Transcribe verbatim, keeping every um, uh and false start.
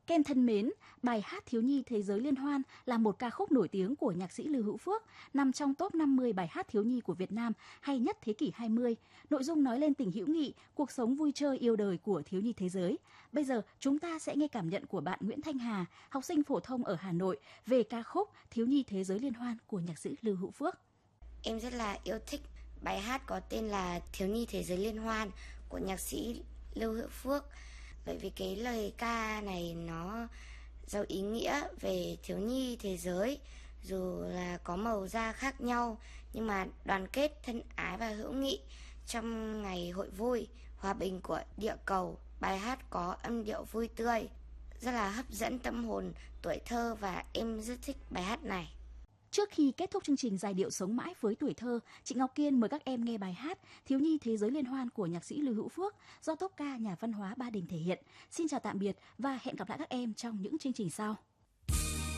Kem thân mến, bài hát Thiếu nhi Thế giới liên hoan là một ca khúc nổi tiếng của nhạc sĩ Lưu Hữu Phước, nằm trong top năm mươi bài hát thiếu nhi của Việt Nam hay nhất thế kỷ hai mươi. Nội dung nói lên tình hữu nghị, cuộc sống vui chơi yêu đời của thiếu nhi thế giới. Bây giờ chúng ta sẽ nghe cảm nhận của bạn Nguyễn Thanh Hà, học sinh phổ thông ở Hà Nội về ca khúc Thiếu nhi Thế giới liên hoan của nhạc sĩ Lưu Hữu Phước. Em rất là yêu thích bài hát có tên là Thiếu nhi Thế giới liên hoan của nhạc sĩ Lưu Hữu Phước. Bởi vì cái lời ca này nó giàu ý nghĩa về thiếu nhi thế giới, dù là có màu da khác nhau nhưng mà đoàn kết, thân ái và hữu nghị trong ngày hội vui hòa bình của địa cầu. Bài hát có âm điệu vui tươi, rất là hấp dẫn tâm hồn tuổi thơ và em rất thích bài hát này. Trước khi kết thúc chương trình Giai điệu sống mãi với tuổi thơ, chị Ngọc Kiên mời các em nghe bài hát Thiếu nhi Thế giới liên hoan của nhạc sĩ Lưu Hữu Phước do tốp ca Nhà văn hóa Ba Đình thể hiện. Xin chào tạm biệt và hẹn gặp lại các em trong những chương trình sau.